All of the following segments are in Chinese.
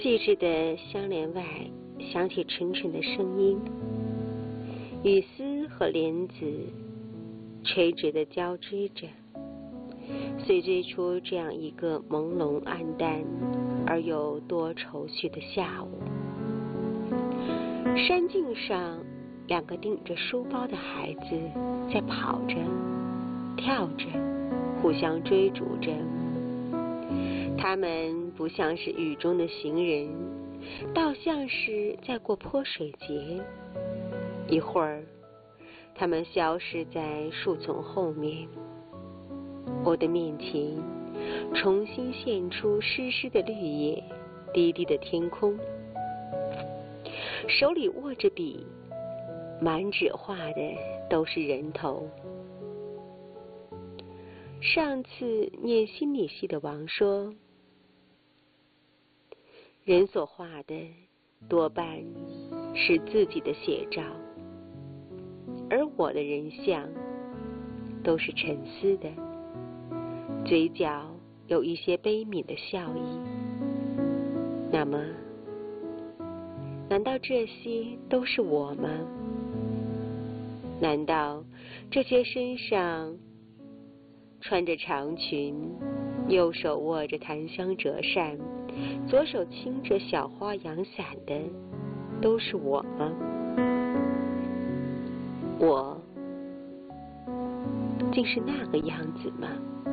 细致的香帘外响起沉沉的声音，雨丝和帘子垂直的交织着，随追出这样一个朦胧暗淡而又多愁绪的下午。山径上，两个顶着书包的孩子在跑着、跳着，互相追逐着。他们不像是雨中的行人，倒像是在过泼水节。一会儿，他们消失在树丛后面，我的面前重新现出湿湿的绿叶、低低的天空，手里握着笔，满纸画的都是人头。上次念心理系的王说，人所画的多半是自己的写照，而我的人像都是沉思的，嘴角有一些悲悯的笑意。那么，难道这些都是我吗？难道这些身上穿着长裙，右手握着檀香折扇，左手轻着小花阳伞的都是我吗？我竟是那个样子吗？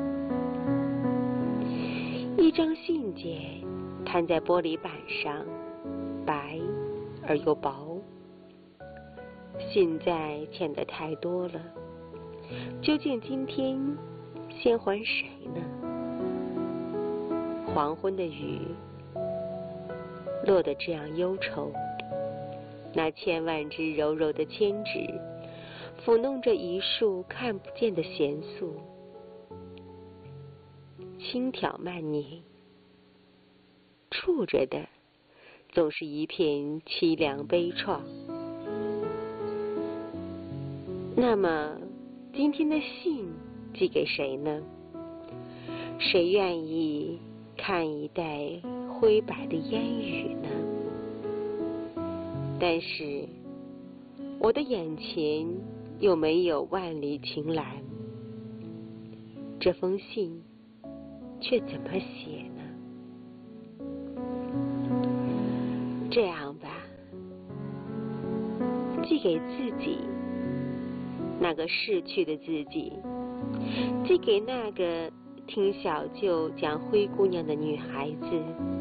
一张信笺摊在玻璃板上，白而又薄，信在欠得太多了，究竟今天先还谁呢？黄昏的雨落得这样忧愁，那千万只柔柔的千指抚弄着一束看不见的弦素，轻挑慢捻，触着的总是一片凄凉悲怆。那么今天的信寄给谁呢？谁愿意看一袋灰白的烟雨呢？但是我的眼前又没有万里晴岚，这封信却怎么写呢？这样吧，寄给自己，那个逝去的自己，寄给那个听小舅讲灰姑娘的女孩子。